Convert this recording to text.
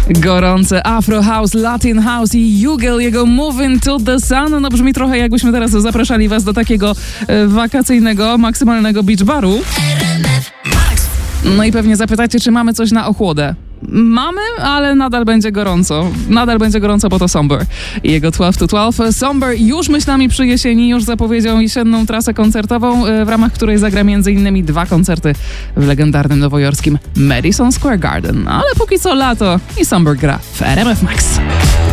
Gorące Afro House, Latin House i Jugel, jego Moving to the Sun. No brzmi trochę jakbyśmy teraz zapraszali was do takiego wakacyjnego, maksymalnego beach baru. No i pewnie zapytacie, czy mamy coś na ochłodę. Mamy, ale nadal będzie gorąco. Nadal będzie gorąco, bo to Somber. I jego 12 to 12. Somber już myślami przy jesieni, już zapowiedział jesienną trasę koncertową, w ramach której zagra m.in. 2 koncerty w legendarnym nowojorskim Madison Square Garden. Ale póki co lato i Somber gra w RMF Max.